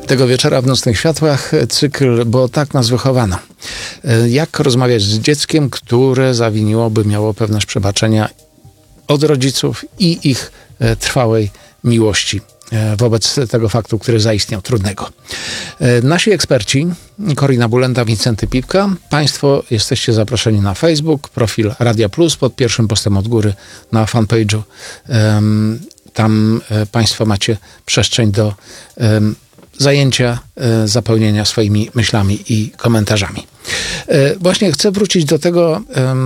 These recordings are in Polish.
tego wieczora w Nocnych Światłach cykl, bo tak nas wychowano. Jak rozmawiać z dzieckiem, które zawiniłoby, miało pewność przebaczenia od rodziców i ich trwałej miłości wobec tego faktu, który zaistniał, trudnego. Nasi eksperci, Korina Bulenda, Wincenty Pipka. Państwo jesteście zaproszeni na Facebook, profil Radia Plus pod pierwszym postem od góry na fanpage'u. Tam Państwo macie przestrzeń do zajęcia, zapełnienia swoimi myślami i komentarzami. Właśnie chcę wrócić do tego,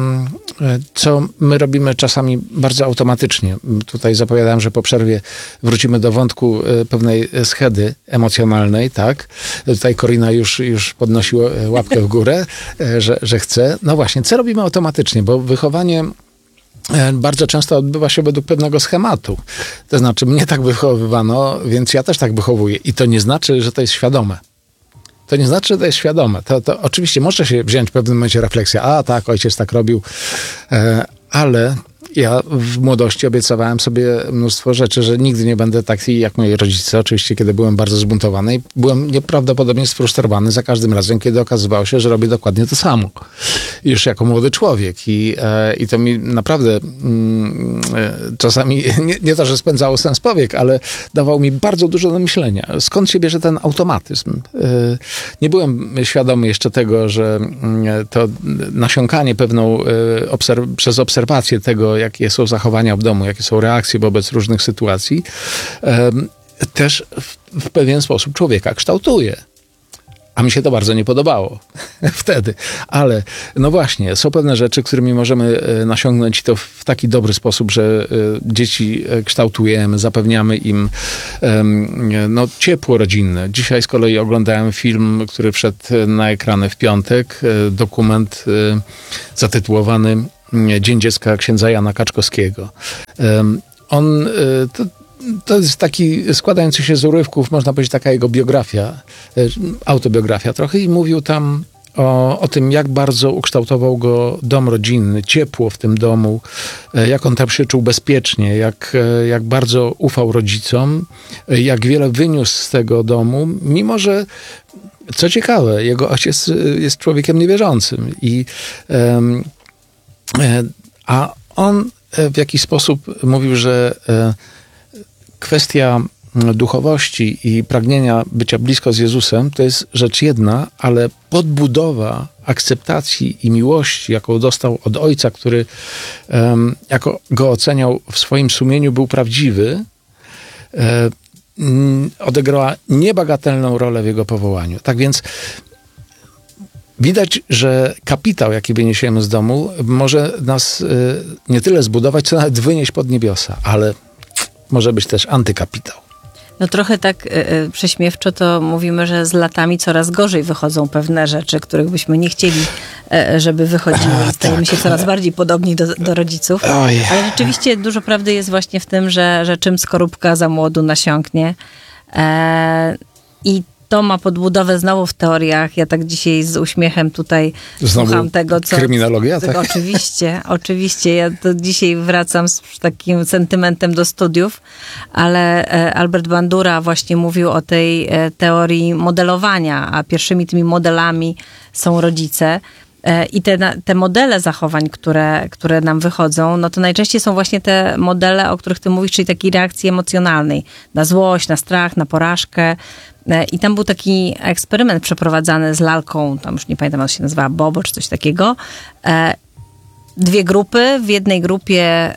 co my robimy czasami bardzo automatycznie. Tutaj zapowiadałem, że po przerwie wrócimy do wątku pewnej schedy emocjonalnej, tak? Tutaj Korina już podnosiła łapkę w górę, że chce. No właśnie, co robimy automatycznie? Bo wychowanie bardzo często odbywa się według pewnego schematu. To znaczy, mnie tak wychowywano, więc ja też tak wychowuję. I to nie znaczy, że to jest świadome. To nie znaczy, że to jest świadome. To oczywiście może się wziąć w pewnym momencie refleksja. A tak, ojciec tak robił. Ale ja w młodości obiecywałem sobie mnóstwo rzeczy, że nigdy nie będę taki jak moi rodzice. Oczywiście, kiedy byłem bardzo zbuntowany i byłem nieprawdopodobnie sfrustrowany za każdym razem, kiedy okazywało się, że robię dokładnie to samo. Już jako młody człowiek. I to mi naprawdę czasami, nie to, że spędzało sens powiek, ale dawał mi bardzo dużo do myślenia. Skąd się bierze ten automatyzm? Nie byłem świadomy jeszcze tego, że to nasiąkanie pewną przez obserwację tego, jakie są zachowania w domu, jakie są reakcje wobec różnych sytuacji, też w pewien sposób człowieka kształtuje. A mi się to bardzo nie podobało wtedy. Ale no właśnie, są pewne rzeczy, którymi możemy nasiągnąć i to w taki dobry sposób, że dzieci kształtujemy, zapewniamy im ciepło rodzinne. Dzisiaj z kolei oglądałem film, który wszedł na ekrany w piątek, dokument zatytułowany Dzień Dziecka księdza Jana Kaczkowskiego. To jest taki składający się z urywków, można powiedzieć, taka jego biografia, autobiografia trochę, i mówił tam o tym, jak bardzo ukształtował go dom rodzinny, ciepło w tym domu, jak on tam się czuł bezpiecznie, jak bardzo ufał rodzicom, jak wiele wyniósł z tego domu, mimo że, co ciekawe, jego ojciec jest człowiekiem niewierzącym. A on w jakiś sposób mówił, że kwestia duchowości i pragnienia bycia blisko z Jezusem to jest rzecz jedna, ale podbudowa akceptacji i miłości, jaką dostał od Ojca, który jako go oceniał w swoim sumieniu, był prawdziwy, odegrała niebagatelną rolę w jego powołaniu. Tak więc widać, że kapitał, jaki wyniesiemy z domu, może nas nie tyle zbudować, co nawet wynieść pod niebiosa, ale może być też antykapitał. No trochę tak prześmiewczo to mówimy, że z latami coraz gorzej wychodzą pewne rzeczy, których byśmy nie chcieli, żeby wychodziły, i stajemy się coraz bardziej podobni do rodziców. Ale rzeczywiście dużo prawdy jest właśnie w tym, że czym skorupka za młodu nasiąknie. I to ma podbudowę znowu w teoriach. Ja tak dzisiaj z uśmiechem tutaj słucham tego, co... Kryminologia, tak? Oczywiście. Ja to dzisiaj wracam z takim sentymentem do studiów, ale Albert Bandura właśnie mówił o tej teorii modelowania, a pierwszymi tymi modelami są rodzice. I te modele zachowań, które nam wychodzą, no to najczęściej są właśnie te modele, o których ty mówisz, czyli takiej reakcji emocjonalnej. Na złość, na strach, na porażkę. I tam był taki eksperyment przeprowadzany z lalką, tam już nie pamiętam, jak się nazywała, Bobo czy coś takiego. Dwie grupy. W jednej grupie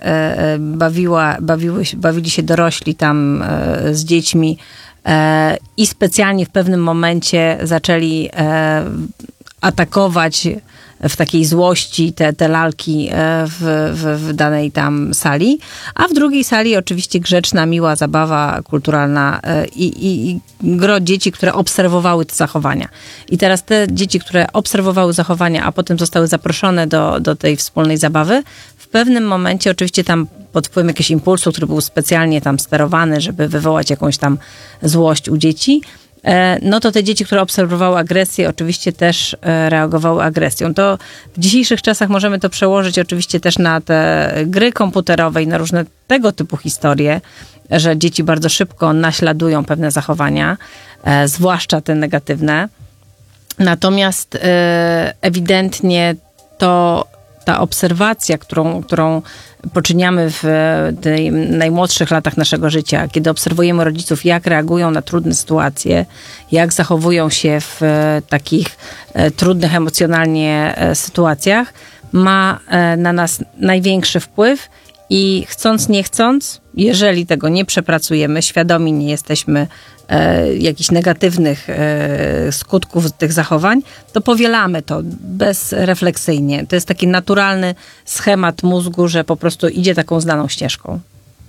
bawili się dorośli tam z dziećmi i specjalnie w pewnym momencie zaczęli atakować w takiej złości te lalki w danej tam sali, a w drugiej sali oczywiście grzeczna, miła zabawa kulturalna i gro dzieci, które obserwowały te zachowania. I teraz te dzieci, które obserwowały zachowania, a potem zostały zaproszone do tej wspólnej zabawy, w pewnym momencie, oczywiście tam pod wpływem jakiegoś impulsu, który był specjalnie tam sterowany, żeby wywołać jakąś tam złość u dzieci, no to te dzieci, które obserwowały agresję, oczywiście też reagowały agresją. To w dzisiejszych czasach możemy to przełożyć oczywiście też na te gry komputerowe i na różne tego typu historie, że dzieci bardzo szybko naśladują pewne zachowania, zwłaszcza te negatywne. Natomiast ewidentnie ta obserwacja, którą poczyniamy w tych najmłodszych latach naszego życia, kiedy obserwujemy rodziców, jak reagują na trudne sytuacje, jak zachowują się w takich trudnych emocjonalnie sytuacjach, ma na nas największy wpływ i chcąc, nie chcąc, jeżeli tego nie przepracujemy, świadomi nie jesteśmy jakichś negatywnych skutków tych zachowań, to powielamy to bezrefleksyjnie. To jest taki naturalny schemat mózgu, że po prostu idzie taką znaną ścieżką.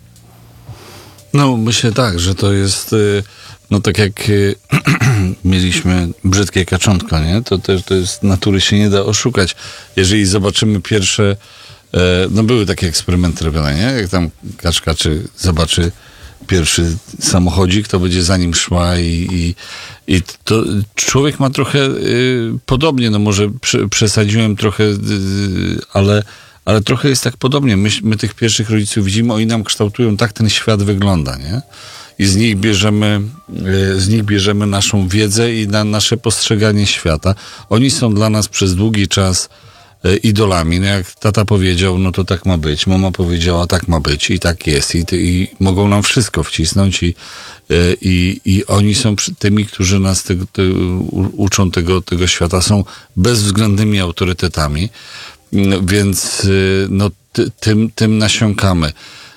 No, myślę tak, że to jest, no tak jak mieliśmy brzydkie kaczątko, nie? To jest, natury się nie da oszukać. Jeżeli zobaczymy pierwsze, no były takie eksperymenty robione, nie? Jak tam kaczka zobaczy pierwszy samochodzik, to będzie za nim szła i to człowiek ma trochę podobnie, no może przesadziłem trochę, ale trochę jest tak podobnie. My tych pierwszych rodziców widzimy, oni nam kształtują, tak ten świat wygląda, nie? I z nich bierzemy naszą wiedzę i nasze postrzeganie świata. Oni są dla nas przez długi czas idolami. No jak tata powiedział, no to tak ma być. Mama powiedziała, tak ma być i tak jest. I mogą nam wszystko wcisnąć i oni są tymi, którzy nas uczą tego świata. Są bezwzględnymi autorytetami. Więc no, tym nasiąkamy.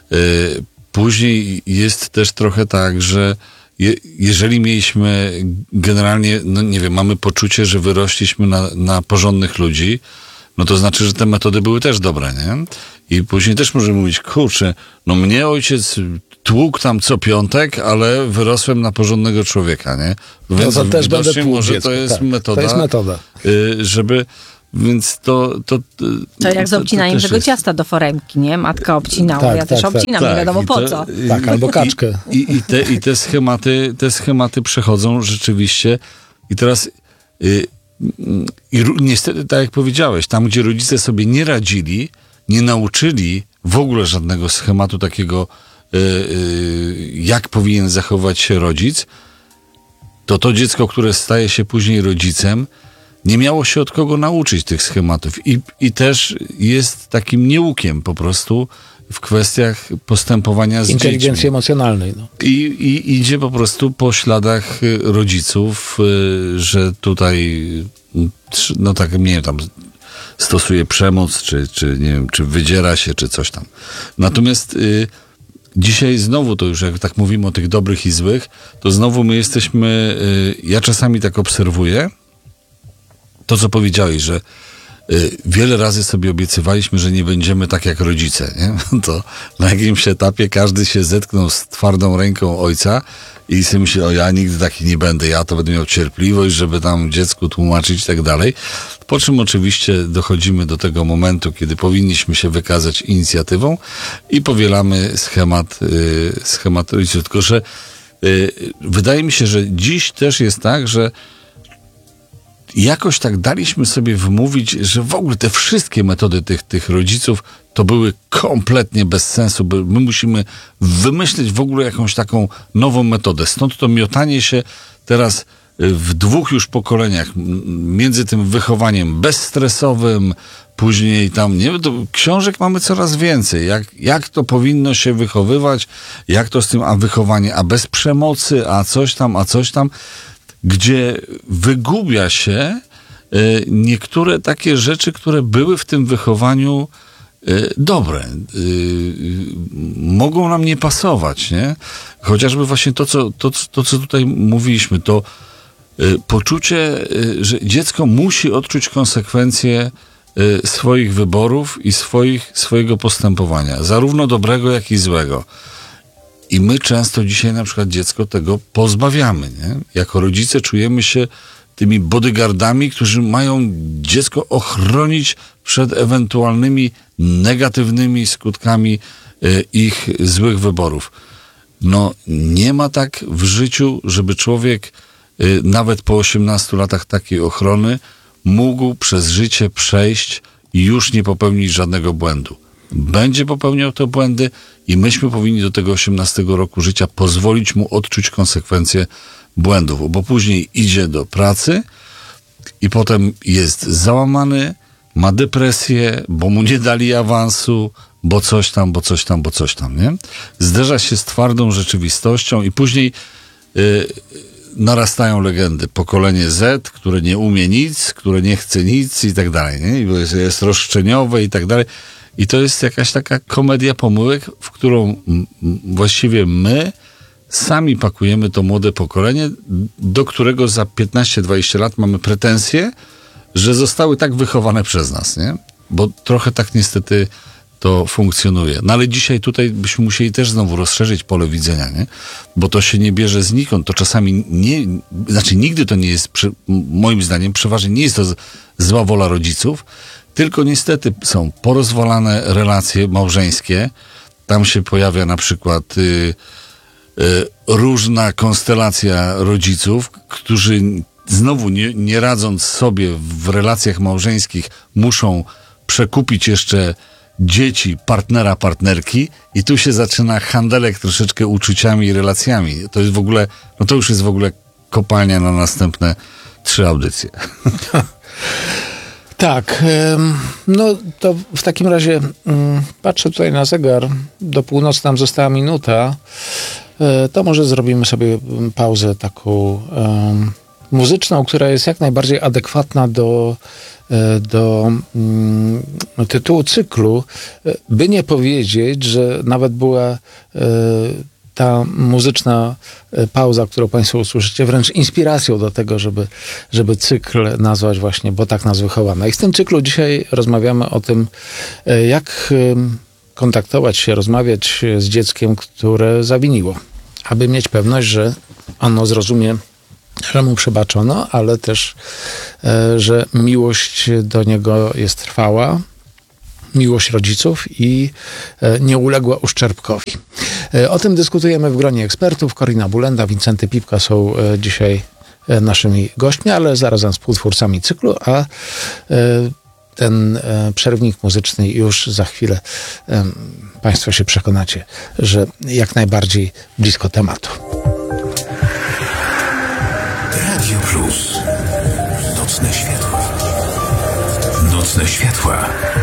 Później jest też trochę tak, że jeżeli mieliśmy generalnie, no nie wiem, mamy poczucie, że wyrośliśmy na porządnych ludzi, no to znaczy, że te metody były też dobre, nie? I później też możemy mówić, kurczę, no mnie ojciec tłukł tam co piątek, ale wyrosłem na porządnego człowieka, nie? Więc to też będę tłukł może dziecko. to jest Tak, metoda. to jest metoda. Żeby... Więc to jak z obcinaniem tego ciasta do foremki, nie? Matka obcinała, Tak, ja też obcinam, nie wiadomo po co. Tak, albo kaczkę. I te schematy przechodzą rzeczywiście. I teraz niestety, tak jak powiedziałeś, tam gdzie rodzice sobie nie radzili, nie nauczyli w ogóle żadnego schematu takiego, jak powinien zachować się rodzic, to dziecko, które staje się później rodzicem, nie miało się od kogo nauczyć tych schematów i też jest takim nieukiem po prostu w kwestiach postępowania z dziećmi. Inteligencji emocjonalnej. No. I idzie po prostu po śladach rodziców, że tutaj, no tak, nie wiem, tam stosuje przemoc, czy nie wiem, czy wydziera się, czy coś tam. Natomiast dzisiaj znowu, to już jak tak mówimy o tych dobrych i złych, to znowu my jesteśmy, ja czasami tak obserwuję, to, co powiedziałeś, że wiele razy sobie obiecywaliśmy, że nie będziemy tak jak rodzice, nie? To na jakimś etapie każdy się zetknął z twardą ręką ojca i sobie myśli, o ja nigdy taki nie będę, ja to będę miał cierpliwość, żeby tam dziecku tłumaczyć i tak dalej. Po czym oczywiście dochodzimy do tego momentu, kiedy powinniśmy się wykazać inicjatywą i powielamy schemat rodziców. Tylko że wydaje mi się, że dziś też jest tak, że jakoś tak daliśmy sobie wmówić, że w ogóle te wszystkie metody tych rodziców to były kompletnie bez sensu. My musimy wymyślić w ogóle jakąś taką nową metodę. Stąd to miotanie się teraz w dwóch już pokoleniach między tym wychowaniem bezstresowym, później tam, nie wiem, to książek mamy coraz więcej. Jak to powinno się wychowywać, jak to z tym, a wychowanie, a bez przemocy, a coś tam, gdzie wygubia się niektóre takie rzeczy, które były w tym wychowaniu dobre. Mogą nam nie pasować, nie? Chociażby właśnie to, co tutaj mówiliśmy, to poczucie, że dziecko musi odczuć konsekwencje swoich wyborów i swojego postępowania, zarówno dobrego, jak i złego. I my często dzisiaj na przykład dziecko tego pozbawiamy, nie? Jako rodzice czujemy się tymi bodyguardami, którzy mają dziecko ochronić przed ewentualnymi negatywnymi skutkami ich złych wyborów. No nie ma tak w życiu, żeby człowiek nawet po 18 latach takiej ochrony mógł przez życie przejść i już nie popełnić żadnego błędu. będzie popełniał te błędy i myśmy powinni do tego 18 roku życia pozwolić mu odczuć konsekwencje błędów, bo później idzie do pracy i potem jest załamany, ma depresję, bo mu nie dali awansu, bo coś tam, nie? Zderza się z twardą rzeczywistością i później narastają legendy. Pokolenie Z, które nie umie nic, które nie chce nic i tak dalej, nie? I jest roszczeniowe i tak dalej. I to jest jakaś taka komedia pomyłek, w którą właściwie my sami pakujemy to młode pokolenie, do którego za 15-20 lat mamy pretensje, że zostały tak wychowane przez nas, nie? Bo trochę tak niestety to funkcjonuje. No ale dzisiaj tutaj byśmy musieli też znowu rozszerzyć pole widzenia, nie? Bo to się nie bierze znikąd. To czasami nigdy to nie jest, moim zdaniem, przeważnie nie jest to zła wola rodziców, tylko niestety są porozwalane relacje małżeńskie. Tam się pojawia na przykład różna konstelacja rodziców, którzy znowu nie radząc sobie w relacjach małżeńskich muszą przekupić jeszcze dzieci, partnera, partnerki i tu się zaczyna handelek troszeczkę uczuciami i relacjami. To jest w ogóle, no to już jest w ogóle kopalnia na następne 3 audycje. Tak, no to w takim razie patrzę tutaj na zegar, do północy nam została minuta, to może zrobimy sobie pauzę taką muzyczną, która jest jak najbardziej adekwatna do tytułu cyklu, by nie powiedzieć, że nawet była ta muzyczna pauza, którą Państwo usłyszycie, wręcz inspiracją do tego, żeby cykl nazwać właśnie, bo tak nas wychowano. I w tym cyklu dzisiaj rozmawiamy o tym, jak kontaktować się, rozmawiać z dzieckiem, które zawiniło, aby mieć pewność, że ono zrozumie, że mu przebaczono, ale też, że miłość do niego jest trwała, miłość rodziców i nie uległa uszczerbkowi. O tym dyskutujemy w gronie ekspertów. Korina Bulenda, Wincenty Pipka są dzisiaj naszymi gośćmi, ale zarazem współtwórcami cyklu, a ten przerwnik muzyczny już za chwilę Państwo się przekonacie, że jak najbardziej blisko tematu. Radio Plus. Nocne światła. Nocne światła.